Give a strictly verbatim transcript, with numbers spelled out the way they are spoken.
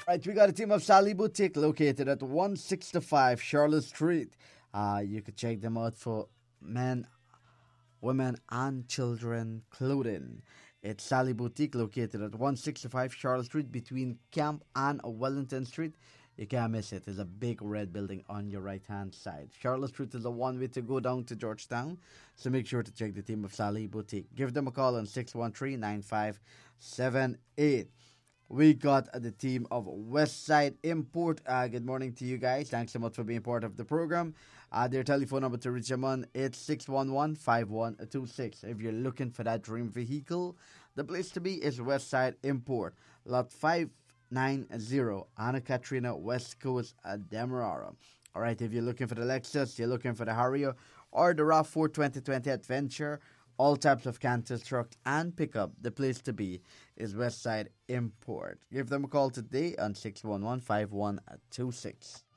Right, we got a team of Sally Boutique located at one sixty-five Charlotte Street. Uh, you could check them out for men, women, and children clothing. It's Sally Boutique located at one sixty-five Charlotte Street between Camp and Wellington Street. You can't miss it. There's a big red building on your right hand side. Charlotte Street is the one way to go down to Georgetown, so make sure to check the team of Sally Boutique. Give them a call on six one three, nine five seven eight. We got uh, the team of Westside Import. Uh, good morning to you guys. Thanks so much for being part of the program. Uh, their telephone number to reach them on is six one one, five one two six. If you're looking for that dream vehicle, the place to be is Westside Import. Lot five nine zero, Anna Katrina, West Coast, uh, Demerara. All right, if you're looking for the Lexus, you're looking for the Harrier, or the RAV four twenty twenty Adventure, all types of Cantus trucks and pickup, the place to be is Westside Import. Give them a call today on six one one, five one two six.